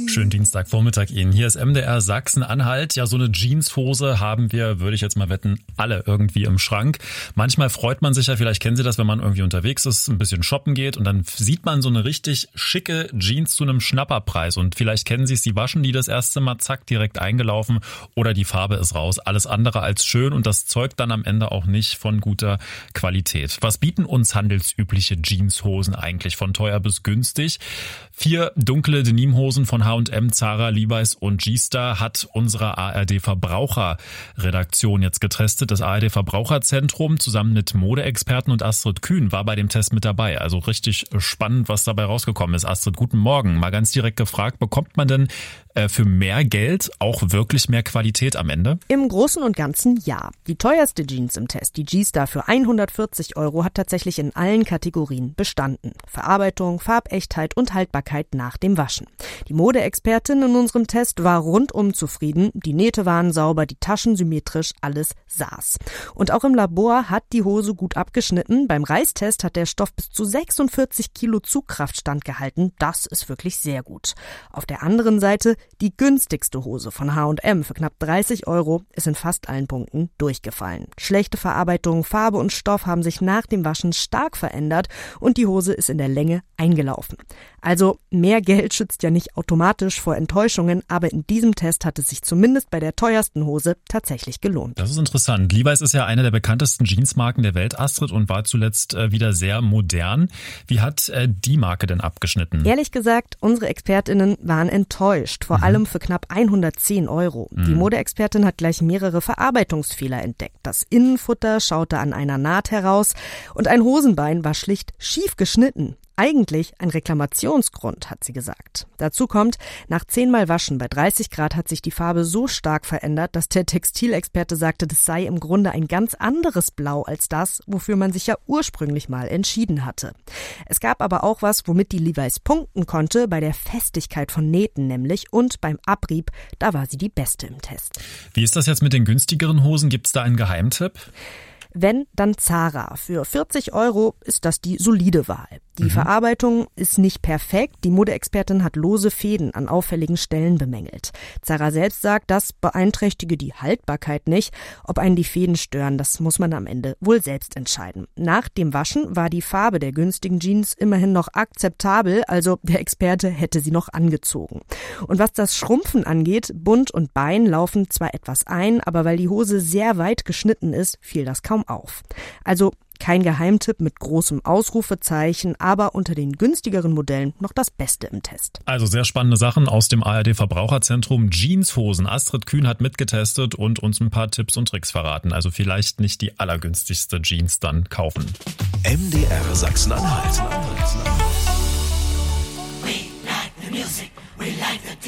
Schönen Dienstagvormittag Ihnen. Hier ist MDR Sachsen-Anhalt. Ja, so eine Jeanshose haben wir, würde ich jetzt mal wetten, alle irgendwie im Schrank. Manchmal freut man sich ja, vielleicht kennen Sie das, wenn man irgendwie unterwegs ist, ein bisschen shoppen geht und dann sieht man so eine richtig schicke Jeans zu einem Schnapperpreis. Und vielleicht kennen Sie es, Sie waschen die das erste Mal, zack, direkt eingelaufen oder die Farbe ist raus. Alles andere als schön und das zeugt dann am Ende auch nicht von guter Qualität. Was bieten uns handelsübliche Jeanshosen eigentlich von teuer bis günstig? 4 dunkle Denimhosen von H&M, Zara, Levi's und G-Star hat unsere ARD-Verbraucherredaktion jetzt getestet. Das ARD-Verbraucherzentrum zusammen mit Modeexperten und Astrid Kühn war bei dem Test mit dabei. Also richtig spannend, was dabei rausgekommen ist. Astrid, guten Morgen. Mal ganz direkt gefragt, bekommt man denn für mehr Geld auch wirklich mehr Qualität am Ende? Im Großen und Ganzen ja. Die teuerste Jeans im Test, die G-Star für 140 €, hat tatsächlich in allen Kategorien bestanden. Verarbeitung, Farbechtheit und Haltbarkeit nach dem Waschen. Die Modeexpertin in unserem Test war rundum zufrieden. Die Nähte waren sauber, die Taschen symmetrisch, alles saß. Und auch im Labor hat die Hose gut abgeschnitten. Beim Reißtest hat der Stoff bis zu 46 Kilo Zugkraft standgehalten. Das ist wirklich sehr gut. Auf der anderen Seite die günstigste Hose von H&M für knapp 30 € ist in fast allen Punkten durchgefallen. Schlechte Verarbeitung, Farbe und Stoff haben sich nach dem Waschen stark verändert und die Hose ist in der Länge eingelaufen. Also mehr Geld schützt ja nicht automatisch vor Enttäuschungen, aber in diesem Test hat es sich zumindest bei der teuersten Hose tatsächlich gelohnt. Das ist interessant. Levi's ist ja eine der bekanntesten Jeansmarken der Welt, Astrid, und war zuletzt wieder sehr modern. Wie hat die Marke denn abgeschnitten? Ehrlich gesagt, unsere ExpertInnen waren enttäuscht, vor allem für knapp 110 €. Die Modeexpertin hat gleich mehrere Verarbeitungsfehler entdeckt. Das Innenfutter schaute an einer Naht heraus und ein Hosenbein war schlicht schief geschnitten. Eigentlich ein Reklamationsgrund, hat sie gesagt. Dazu kommt, nach 10 Mal Waschen bei 30 Grad hat sich die Farbe so stark verändert, dass der Textilexperte sagte, das sei im Grunde ein ganz anderes Blau als das, wofür man sich ja ursprünglich mal entschieden hatte. Es gab aber auch was, womit die Levi's punkten konnte, bei der Festigkeit von Nähten nämlich und beim Abrieb, da war sie die beste im Test. Wie ist das jetzt mit den günstigeren Hosen? Gibt's da einen Geheimtipp? Wenn, dann Zara. Für 40 € ist das die solide Wahl. Die Verarbeitung ist nicht perfekt. Die Modeexpertin hat lose Fäden an auffälligen Stellen bemängelt. Zara selbst sagt, das beeinträchtige die Haltbarkeit nicht. Ob einen die Fäden stören, das muss man am Ende wohl selbst entscheiden. Nach dem Waschen war die Farbe der günstigen Jeans immerhin noch akzeptabel, also der Experte hätte sie noch angezogen. Und was das Schrumpfen angeht, Bund und Bein laufen zwar etwas ein, aber weil die Hose sehr weit geschnitten ist, fiel das kaum auf. Also kein Geheimtipp mit großem Ausrufezeichen, aber unter den günstigeren Modellen noch das Beste im Test. Also sehr spannende Sachen aus dem ARD-Verbraucherzentrum. Jeanshosen. Astrid Kühn hat mitgetestet und uns ein paar Tipps und Tricks verraten. Also vielleicht nicht die allergünstigste Jeans dann kaufen. MDR Sachsen-Anhalt.